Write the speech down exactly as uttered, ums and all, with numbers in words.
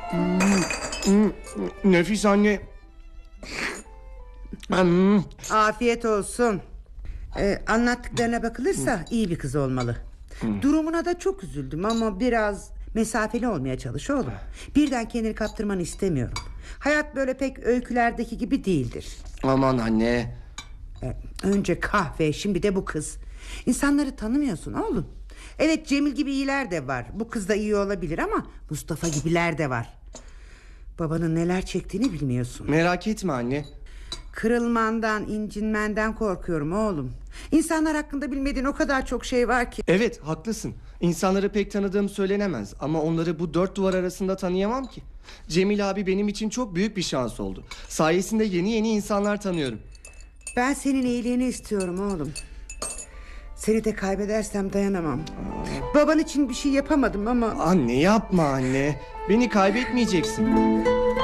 Hmm, nefis anne. Hmm. Afiyet olsun. Ee, anlattıklarına bakılırsa iyi bir kız olmalı. Durumuna da çok üzüldüm ama biraz mesafeli olmaya çalış oğlum. Birden kendini kaptırmanı istemiyorum. Hayat böyle pek öykülerdeki gibi değildir. Aman anne. Ee, önce kahve, şimdi de bu kız. İnsanları tanımıyorsun oğlum. Evet, Cemil gibi iyiler de var. Bu kız da iyi olabilir ama Mustafa gibiler de var. Babanın neler çektiğini bilmiyorsun. Merak etme anne. Kırılmandan, incinmenden korkuyorum oğlum. İnsanlar hakkında bilmediğin o kadar çok şey var ki. Evet, haklısın. İnsanları pek tanıdığım söylenemez. Ama onları bu dört duvar arasında tanıyamam ki. Cemil abi benim için çok büyük bir şans oldu. Sayesinde yeni yeni insanlar tanıyorum. Ben senin iyiliğini istiyorum oğlum. Seni de kaybedersem dayanamam. Baban için bir şey yapamadım ama... Anne yapma anne. Beni kaybetmeyeceksin.